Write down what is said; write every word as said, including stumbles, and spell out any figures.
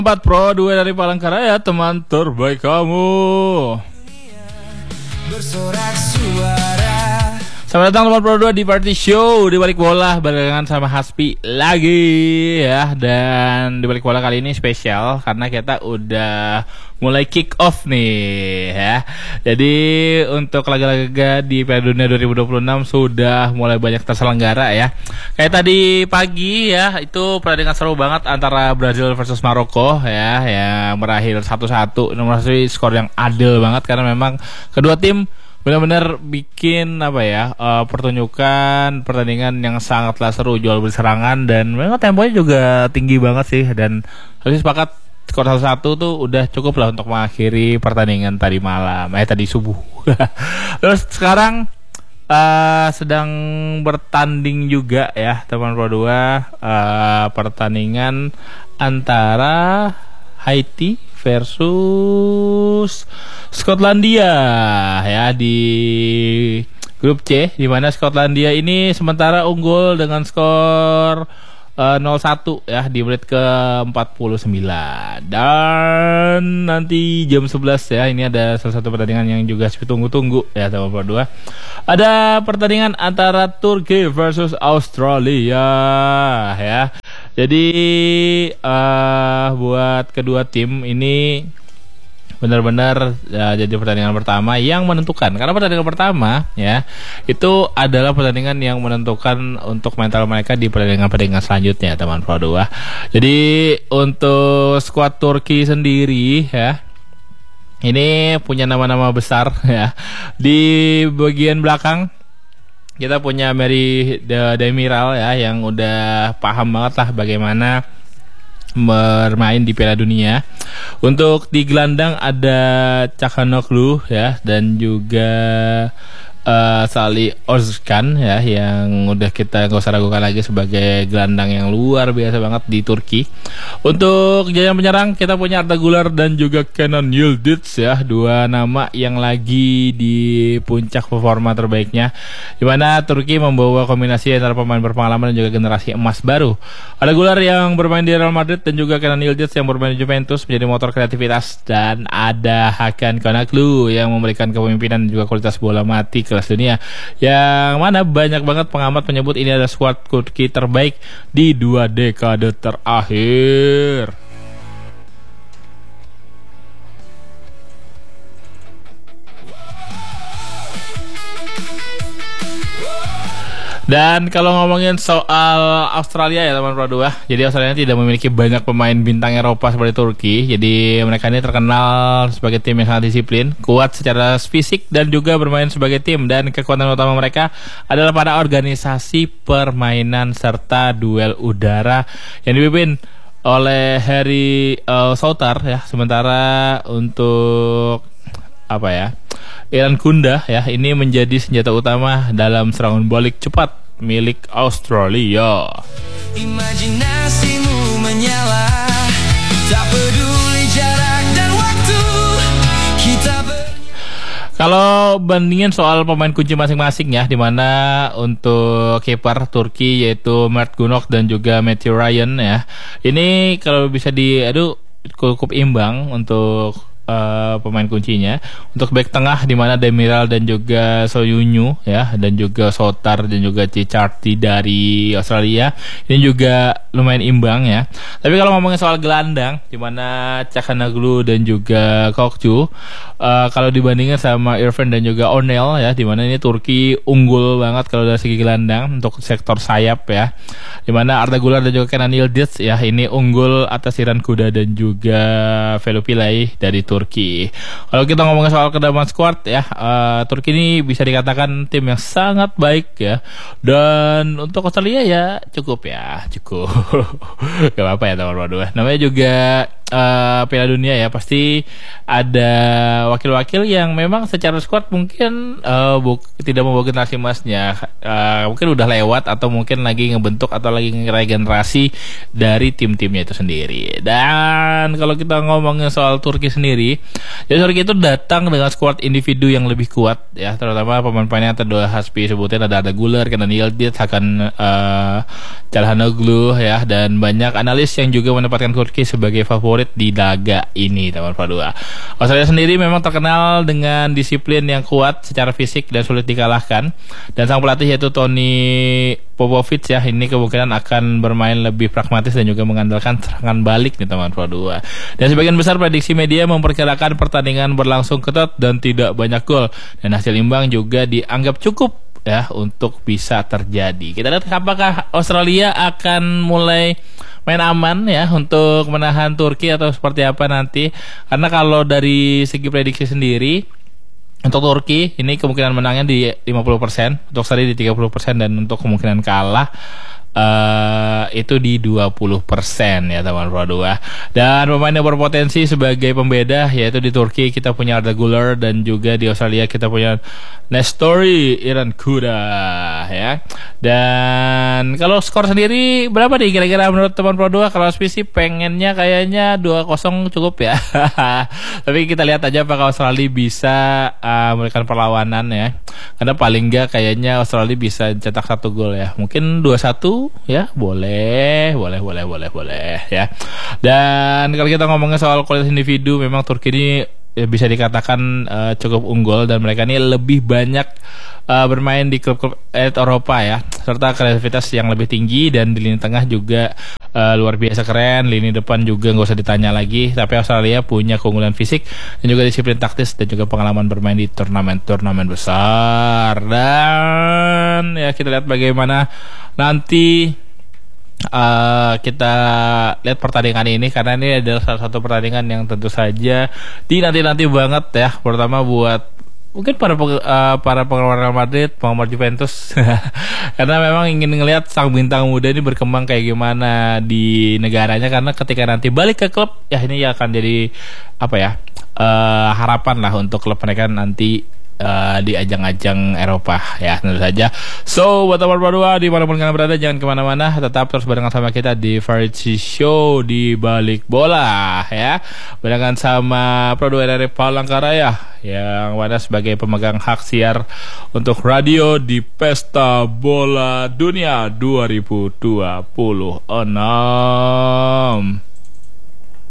Empat Pro dua dari Palangkaraya, teman terbaik kamu. Bersorak suara. Selamat datang teman Pro dua di Party Show di balik bola barengan sama Haspi lagi ya. Dan di balik bola kali ini spesial karena kita udah mulai kick off nih ya. Jadi untuk laga-laga di Piala Dunia dua ribu dua puluh enam sudah mulai banyak terselenggara ya. Kayak tadi pagi ya, itu pertandingan seru banget antara Brazil versus Maroko ya, yang berakhir satu satu. Nomor satu skor yang adil banget karena memang kedua tim benar-benar bikin apa ya uh, pertunjukan pertandingan yang sangatlah seru, jual beli serangan, dan memang temponya juga tinggi banget sih. Dan harus sepakat skor satu satu tuh udah cukup lah untuk mengakhiri pertandingan tadi malam, eh tadi subuh. Terus sekarang uh, sedang bertanding juga ya teman Pro dua, uh, pertandingan antara Haiti versus Skotlandia ya di grup C, di mana Skotlandia ini sementara unggul dengan skor uh, nol satu ya di menit ke empat puluh sembilan. Dan nanti jam sebelas ya, ini ada salah satu pertandingan yang juga ditunggu-tunggu ya teman Pro dua. Ada pertandingan antara Turki versus Australia ya. Jadi uh, buat kedua tim ini benar-benar uh, jadi pertandingan pertama yang menentukan. Karena pertandingan pertama ya itu adalah pertandingan yang menentukan untuk mental mereka di pertandingan-pertandingan selanjutnya teman Pro dua. Jadi untuk skuad Turki sendiri ya, ini punya nama-nama besar ya. Di bagian belakang kita punya Mary Demiral ya, yang udah paham banget lah bagaimana bermain di Piala Dunia. Untuk di gelandang ada Çalhanoğlu ya, dan juga uh, Salih Özcan ya, yang udah kita gak usah ragukan lagi sebagai gelandang yang luar biasa banget di Turki. Untuk jalan penyerang kita punya Arda Güler dan juga Kenan Yildiz ya, dua nama yang lagi di puncak performa terbaiknya, dimana Turki membawa kombinasi antara pemain berpengalaman dan juga generasi emas baru. Arda Güler yang bermain di Real Madrid dan juga Kenan Yildiz yang bermain di Juventus menjadi motor kreativitas, dan ada Hakan Çalhanoğlu yang memberikan kepemimpinan dan juga kualitas bola mati kelas dunia, yang mana banyak banget pengamat menyebut ini adalah skuad Turki terbaik di dua dekade terakhir. Dan kalau ngomongin soal Australia ya teman Pro dua, jadi Australia tidak memiliki banyak pemain bintang Eropa seperti Turki. Jadi mereka ini terkenal sebagai tim yang sangat disiplin, kuat secara fisik, dan juga bermain sebagai tim. Dan kekuatan utama mereka adalah pada organisasi permainan serta duel udara yang dipimpin oleh Harry uh, Soutar ya. Sementara untuk apa ya, Iran Kunda ya, ini menjadi senjata utama dalam serangan balik cepat milik Australia. Imajinasimu menyala, tak peduli jarak dan waktu kita ber... Kalau bandingin soal pemain kunci masing-masing ya, dimana untuk kiper Turki yaitu Mert Günok dan juga Matthew Ryan ya, ini kalau bisa diadu cukup imbang untuk Uh, pemain kuncinya. Untuk back tengah di mana Demiral dan juga Soyuncu ya, dan juga Soutar dan juga Cicardi dari Australia, ini juga lumayan imbang ya. Tapi kalau ngomongin soal gelandang di mana Çalhanoğlu dan juga Kokcu, uh, kalau dibandingin sama Irfan dan juga O'Neil ya, di mana ini Turki unggul banget kalau dari segi gelandang untuk sektor sayap ya, di mana Arda Güler dan juga Kenan Yildiz ya, ini unggul atas Iran Kuda dan juga Velo Pilay dari Turki. Kalau kita ngomongin soal kedalaman squad ya, uh, Turki ini bisa dikatakan tim yang sangat baik ya. Dan untuk Australia ya cukup ya, cukup. Gak apa-apa ya teman-teman dua. Namanya juga uh, Piala Dunia ya, pasti ada wakil-wakil yang memang secara squad mungkin uh, buk- tidak membawa generasi emasnya, uh, mungkin udah lewat atau mungkin lagi ngebentuk atau lagi ngeregenerasi dari tim-timnya itu sendiri. Dan kalau kita ngomongin soal Turki sendiri, ya Turki itu datang dengan squad individu yang lebih kuat ya, terutama pemain-pemainnya tadi Haspi sebutin, ada Arda Güler, Kenan Yildiz, Hakan uh, Çalhanoğlu ya, dan banyak analis yang juga menempatkan Turki sebagai favorit favorit di laga ini, teman Pro dua. Australia sendiri memang terkenal dengan disiplin yang kuat secara fisik dan sulit dikalahkan. Dan sang pelatih yaitu Tony Popovic ya, ini kemungkinan akan bermain lebih pragmatis dan juga mengandalkan serangan balik nih teman Pro dua. Dan sebagian besar prediksi media memperkirakan pertandingan berlangsung ketat dan tidak banyak gol. Dan hasil imbang juga dianggap cukup ya untuk bisa terjadi. Kita lihat apakah Australia akan mulai main aman ya untuk menahan Turki atau seperti apa nanti. Karena kalau dari segi prediksi sendiri untuk Turki ini kemungkinan menangnya di lima puluh persen, untuk Australia di tiga puluh persen, dan untuk kemungkinan kalah Uh, itu di dua puluh persen ya teman Pro dua. Dan pemain yang berpotensi sebagai pembeda yaitu di Turki kita punya Arda Güler, dan juga di Australia kita punya Nestori Irankuda ya. Dan kalau skor sendiri berapa nih kira-kira menurut teman Pro dua? Kalau Spi sih pengennya kayaknya dua kosong cukup ya. Tapi kita lihat aja apakah Australia bisa uh, memberikan perlawanan ya. Karena paling enggak kayaknya Australia bisa cetak satu gol ya. Mungkin dua satu ya, boleh, boleh, boleh, boleh, boleh ya. Dan kalau kita ngomongin soal kualitas individu, memang Turki ini ya, bisa dikatakan uh, cukup unggul, dan mereka ini lebih banyak uh, bermain di klub-klub elit Eropa ya, serta kreativitas yang lebih tinggi, dan di lini tengah juga uh, luar biasa keren, lini depan juga nggak usah ditanya lagi. Tapi Australia punya keunggulan fisik dan juga disiplin taktis dan juga pengalaman bermain di turnamen-turnamen besar. Dan ya kita lihat bagaimana nanti uh, kita lihat pertandingan ini, karena ini adalah salah satu pertandingan yang tentu saja dinanti-nanti banget ya, pertama buat mungkin para uh, para penggemar Real Madrid, penggemar Juventus, karena memang ingin ngelihat sang bintang muda ini berkembang kayak gimana di negaranya, karena ketika nanti balik ke klub ya ini ya akan jadi apa ya uh, harapan lah untuk klub mereka nanti Uh, di ajang-ajang Eropa ya tentu saja. So buat teman Pro dua di manapun kalian berada, jangan kemana-mana, tetap terus barengan sama kita di Variety Show di Balik Bola ya, barengan sama Pro dua dari Palangkaraya yang mana sebagai pemegang hak siar untuk radio di Pesta Bola Dunia dua ribu dua puluh enam.